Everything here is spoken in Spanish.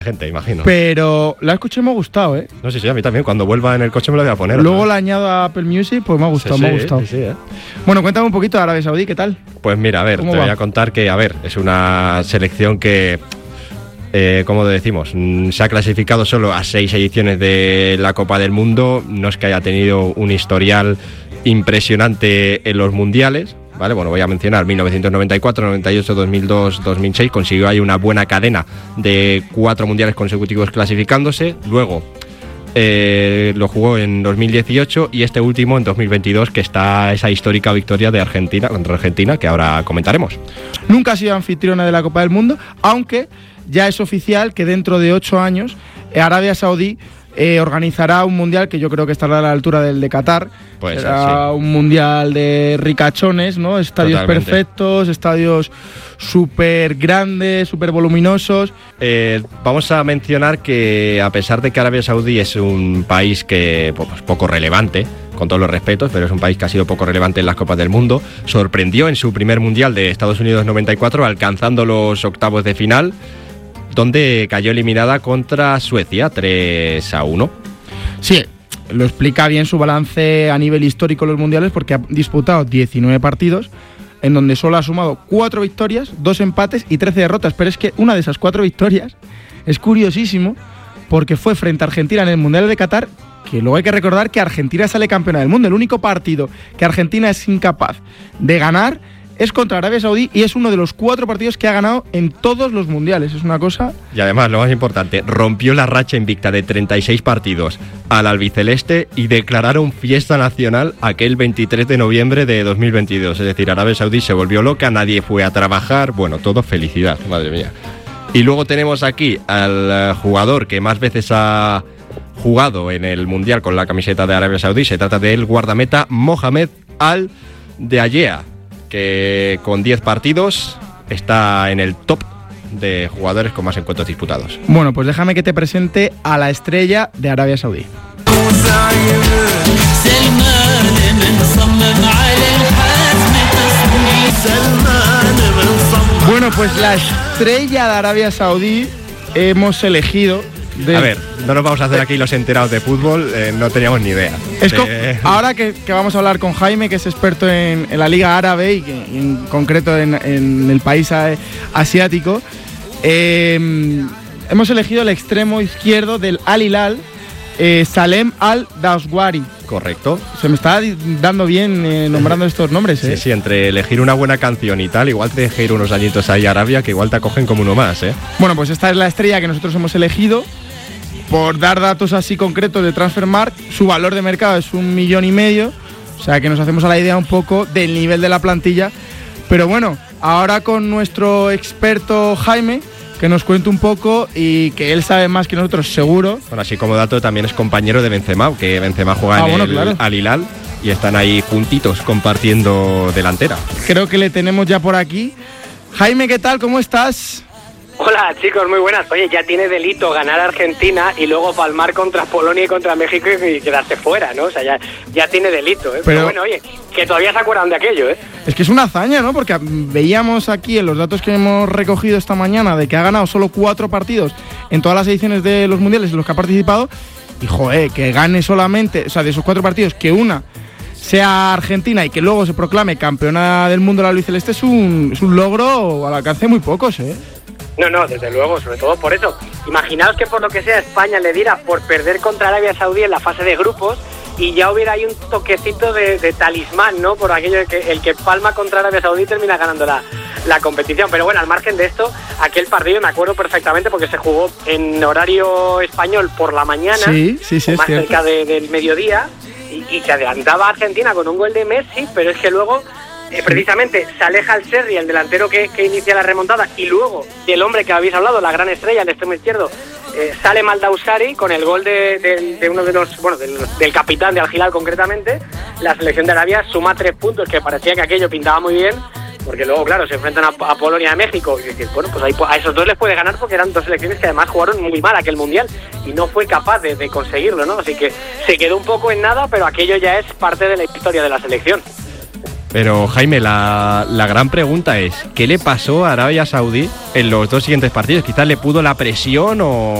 gente, imagino. Pero la escuché y me ha gustado, ¿eh? No sé, sí, a mí también. Cuando vuelva en el coche me lo voy a poner. Luego la añado a Apple Music, pues me ha gustado, Sí, me ha gustado. Sí, Bueno, cuéntame un poquito de Arabia Saudí, ¿qué tal? Pues mira, a ver, te voy a contar que, es una selección que, como decimos, se ha clasificado solo a 6 ediciones de la Copa del Mundo. No es que haya tenido un historial impresionante en los mundiales, ¿vale? Bueno, voy a mencionar 1994, 98, 2002, 2006. Consiguió ahí una buena cadena de 4 mundiales consecutivos clasificándose. Luego lo jugó en 2018 y este último en 2022, que está esa histórica victoria de Argentina contra Argentina, que ahora comentaremos. Nunca ha sido anfitriona de la Copa del Mundo, aunque ya es oficial que dentro de 8 años Arabia Saudí organizará un mundial que yo creo que estará a la altura del de Qatar. Será un mundial de ricachones, ¿no? Estadios Totalmente. perfectos, estadios súper grandes, súper voluminosos. Vamos a mencionar que, a pesar de que Arabia Saudí es un país que pues, poco relevante, con todos los respetos, pero es un país que ha sido poco relevante en las Copas del Mundo, sorprendió en su primer mundial de Estados Unidos 94, alcanzando los octavos de final, donde cayó eliminada contra Suecia 3-1. Sí, lo explica bien su balance a nivel histórico en los mundiales, porque ha disputado 19 partidos, en donde solo ha sumado 4 victorias, 2 empates y 13 derrotas. Pero es que una de esas 4 victorias es curiosísimo, porque fue frente a Argentina en el Mundial de Qatar, que luego hay que recordar que Argentina sale campeona del mundo. El único partido que Argentina es incapaz de ganar es contra Arabia Saudí, y es uno de los 4 partidos que ha ganado en todos los mundiales. Es una cosa... Y además, lo más importante, rompió la racha invicta de 36 partidos al albiceleste y declararon fiesta nacional aquel 23 de noviembre de 2022. Es decir, Arabia Saudí se volvió loca, nadie fue a trabajar, bueno, todo felicidad, madre mía. Y luego tenemos aquí al jugador que más veces ha jugado en el Mundial con la camiseta de Arabia Saudí. Se trata del guardameta Mohamed Al-Deayea, que con 10 partidos está en el top de jugadores con más encuentros disputados. Bueno, pues déjame que te presente a la estrella de Arabia Saudí. Bueno, pues la estrella de Arabia Saudí hemos elegido... A ver, no nos vamos a hacer aquí los enterados de fútbol, no teníamos ni idea. Ahora que vamos a hablar con Jaime, que es experto en la Liga Árabe y en concreto en el país asiático, hemos elegido el extremo izquierdo del Al Hilal, Salem Al-Dawsari. Correcto. Se me está dando bien nombrando estos nombres, ¿eh? Sí, entre elegir una buena canción y tal, igual te deje ir unos añitos ahí a Arabia, que igual te acogen como uno más, ¿eh? Bueno, pues esta es la estrella que nosotros hemos elegido. Por dar datos así concretos de Transfermarkt, su valor de mercado es 1,5 millones, o sea que nos hacemos a la idea un poco del nivel de la plantilla. Pero bueno, ahora con nuestro experto Jaime, que nos cuente un poco, y que él sabe más que nosotros seguro. Bueno, así como dato, también es compañero de Benzema, que Benzema juega en Al Hilal, y están ahí juntitos compartiendo delantera. Creo que le tenemos ya por aquí. Jaime, ¿qué tal? ¿Cómo estás? Hola chicos, muy buenas. Oye, ya tiene delito ganar a Argentina y luego palmar contra Polonia y contra México y quedarse fuera, ¿no? O sea, ya tiene delito, ¿eh? Pero bueno, oye, que todavía se acuerdan de aquello, ¿eh? Es que es una hazaña, ¿no? Porque veíamos aquí en los datos que hemos recogido esta mañana de que ha ganado solo 4 partidos en todas las ediciones de los mundiales en los que ha participado. Y joder, que gane solamente, o sea, de esos 4 partidos, que una sea Argentina y que luego se proclame campeona del mundo de la albiceleste es un logro al alcance de muy pocos, ¿eh? No, desde luego, sobre todo por eso. Imaginaos que por lo que sea España le diera por perder contra Arabia Saudí en la fase de grupos y ya hubiera ahí un toquecito de talismán, ¿no? Por aquello de que el que palma contra Arabia Saudí termina ganando la competición. Pero bueno, al margen de esto, aquel partido me acuerdo perfectamente porque se jugó en horario español por la mañana, sí, más cerca del mediodía, y se adelantaba a Argentina con un gol de Messi, pero es que luego... precisamente Saleh Al-Serri, el delantero que inicia la remontada, y luego del hombre que habéis hablado, la gran estrella, el extremo izquierdo, Salem Al-Dawsari, con el gol de uno de los, del capitán de Al Hilal concretamente. La selección de Arabia suma 3 puntos, que parecía que aquello pintaba muy bien, porque luego, claro, se enfrentan a Polonia y a México, y decir, bueno, pues ahí, a esos dos les puede ganar, porque eran 2 selecciones que además jugaron muy mal aquel mundial, y no fue capaz de conseguirlo, ¿no? Así que se quedó un poco en nada, pero aquello ya es parte de la historia de la selección. Pero Jaime, la gran pregunta es, ¿qué le pasó a Arabia Saudí en los 2 siguientes partidos? Quizás le pudo la presión o